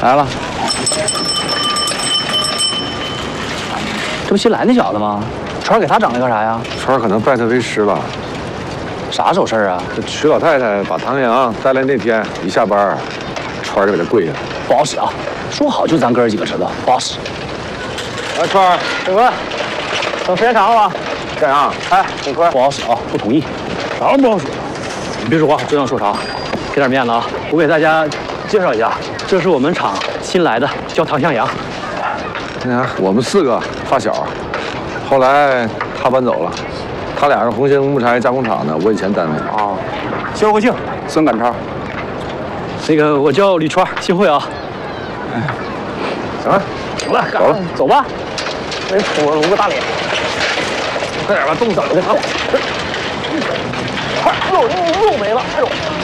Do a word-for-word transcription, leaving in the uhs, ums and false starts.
来了。这不新来那小子吗？川给他整的干啥呀？ 川可能拜他为师了。 啥时候事儿啊？ 这曲老太太把唐阳带来那天，一下班，川就给他跪下。 不好使啊！说好就咱哥儿几个知道，不好使。 来，川， 大哥，等时间长了吧？ 干啥？ 哎，这块不好使啊，不同意。啥不好使？你别说话，知道说啥？给点面子啊！我给大家介绍一下，这是我们厂新来的，叫唐向阳。 那啥，我们四个发小，后来他搬走了，他俩是红星木材加工厂的，我以前单位。 啊，肖国庆、孙赶超。那个我叫李川，幸会啊。 哎，行了， 行了，走了，走吧。没杵了，捂个大脸。快点吧，冻死了！快，肉肉没了，哎呦！